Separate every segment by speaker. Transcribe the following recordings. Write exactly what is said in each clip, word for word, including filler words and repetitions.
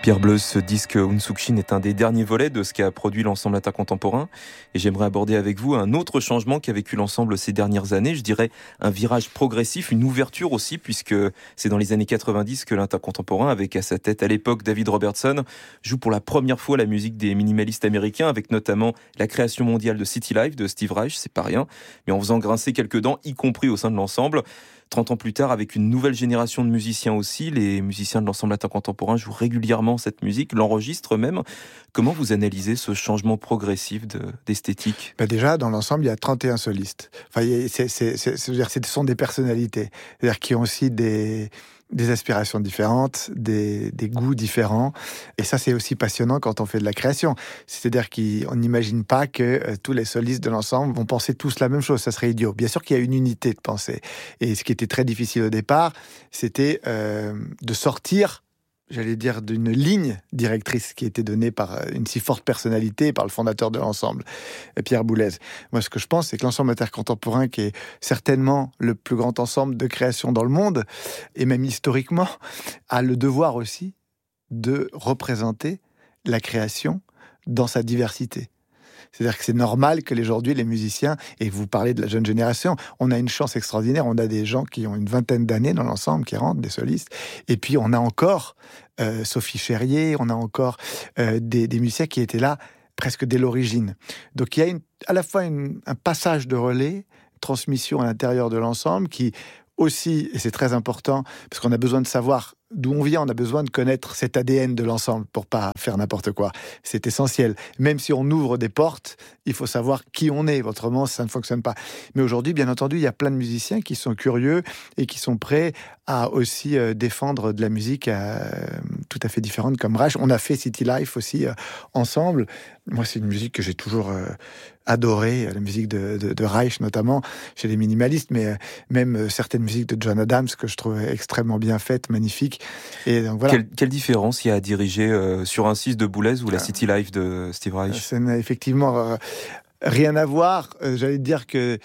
Speaker 1: Pierre Bleuze, ce disque Unsukshin est un des derniers volets de ce qu'a produit l'ensemble Attaque Contemporain. Et j'aimerais aborder avec vous un autre changement qu'a vécu l'ensemble ces dernières années. Je dirais un virage progressif, une ouverture aussi, puisque c'est dans les années quatre-vingt-dix que l'Attaque Contemporain, avec à sa tête à l'époque David Robertson, joue pour la première fois la musique des minimalistes américains, avec notamment la création mondiale de City Life de Steve Reich, c'est pas rien, mais en faisant grincer quelques dents, y compris au sein de l'ensemble. trente ans plus tard, avec une nouvelle génération de musiciens aussi, les musiciens de l'ensemble Attaque Contemporain jouent régulièrement cette musique, l'enregistrent même. Comment vous analysez ce changement progressif de, d'esthétique ?
Speaker 2: Ben déjà, dans l'ensemble, il y a trente et un solistes. Enfin, c'est, c'est, c'est, c'est-à-dire, ce sont des personnalités, c'est-à-dire qui ont aussi des... des aspirations différentes, des, des goûts différents. Et ça, c'est aussi passionnant quand on fait de la création. C'est-à-dire qu'on n'imagine pas que euh, tous les solistes de l'ensemble vont penser tous la même chose. Ça serait idiot. Bien sûr qu'il y a une unité de pensée. Et ce qui était très difficile au départ, c'était euh, de sortir, j'allais dire, d'une ligne directrice qui était donnée par une si forte personnalité, par le fondateur de l'ensemble, Pierre Boulez. Moi, ce que je pense, c'est que l'ensemble Attaque Contemporain, qui est certainement le plus grand ensemble de création dans le monde, et même historiquement, a le devoir aussi de représenter la création dans sa diversité. C'est-à-dire que c'est normal que aujourd'hui, les musiciens, et vous parlez de la jeune génération, on a une chance extraordinaire, on a des gens qui ont une vingtaine d'années dans l'ensemble, qui rentrent, des solistes, et puis on a encore euh, Sophie Cherrier, on a encore euh, des, des musiciens qui étaient là presque dès l'origine. Donc il y a une, à la fois une, un passage de relais, une transmission à l'intérieur de l'ensemble, qui aussi, et c'est très important, parce qu'on a besoin de savoir d'où on vient, on a besoin de connaître cet A D N de l'ensemble pour pas faire n'importe quoi. C'est essentiel. Même si on ouvre des portes, il faut savoir qui on est. Autrement, ça ne fonctionne pas. Mais aujourd'hui, bien entendu, il y a plein de musiciens qui sont curieux et qui sont prêts à aussi euh, défendre de la musique euh, tout à fait différente comme Reich. On a fait City Life aussi euh, ensemble. Moi, c'est une musique que j'ai toujours euh, adorée, la musique de, de, de Reich notamment, chez les minimalistes, mais euh, même euh, certaines musiques de John Adams que je trouve extrêmement bien faites, magnifiques. Et donc, voilà.
Speaker 1: Quelle, quelle différence il y a à diriger euh, sur un six de Boulez ou la City Life de Steve Reich ?
Speaker 2: Ça n'a effectivement euh, rien à voir. Euh, j'allais dire que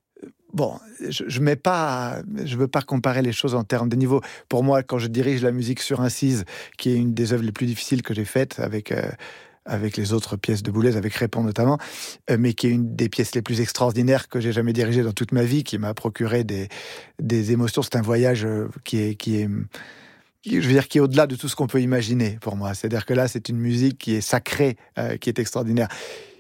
Speaker 2: bon, je, je mets pas, je veux pas comparer les choses en termes de niveau. Pour moi, quand je dirige la musique sur un six, qui est une des œuvres les plus difficiles que j'ai faites avec euh, avec les autres pièces de Boulez, avec Répond notamment, euh, mais qui est une des pièces les plus extraordinaires que j'ai jamais dirigées dans toute ma vie, qui m'a procuré des des émotions. C'est un voyage euh, qui est qui est je veux dire, qui est au-delà de tout ce qu'on peut imaginer pour moi. C'est-à-dire que là, c'est une musique qui est sacrée, euh, qui est extraordinaire.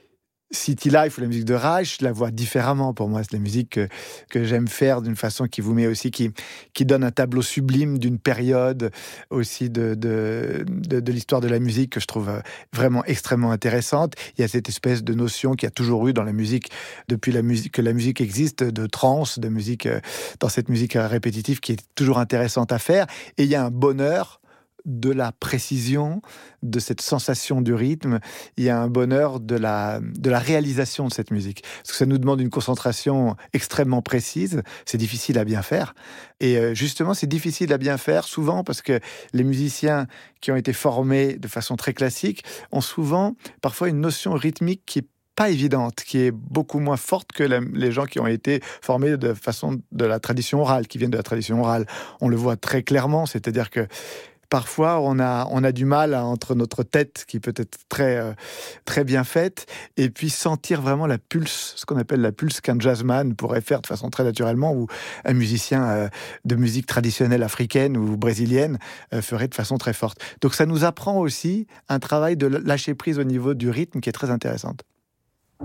Speaker 2: City Life ou la musique de Reich, je la vois différemment pour moi. C'est la musique que, que j'aime faire d'une façon qui vous met aussi, qui, qui donne un tableau sublime d'une période aussi de, de, de, de l'histoire de la musique que je trouve vraiment extrêmement intéressante. Il y a cette espèce de notion qu'il y a toujours eu dans la musique, depuis la musique, que la musique existe, de trance, de musique, dans cette musique répétitive qui est toujours intéressante à faire. Et il y a un bonheur de la précision, de cette sensation du rythme. Il y a un bonheur de la, de la réalisation de cette musique. Parce que ça nous demande une concentration extrêmement précise. C'est difficile à bien faire. Et justement, c'est difficile à bien faire souvent parce que les musiciens qui ont été formés de façon très classique ont souvent, parfois, une notion rythmique qui est pas évidente, qui est beaucoup moins forte que la, les gens qui ont été formés de façon de la tradition orale, qui viennent de la tradition orale. On le voit très clairement, c'est-à-dire que parfois, on a, on a du mal à, entre notre tête, qui peut être très, euh, très bien faite, et puis sentir vraiment la pulse, ce qu'on appelle la pulse qu'un jazzman pourrait faire de façon très naturellement, ou un musicien euh, de musique traditionnelle africaine ou brésilienne euh, ferait de façon très forte. Donc ça nous apprend aussi un travail de lâcher prise au niveau du rythme qui est très intéressant.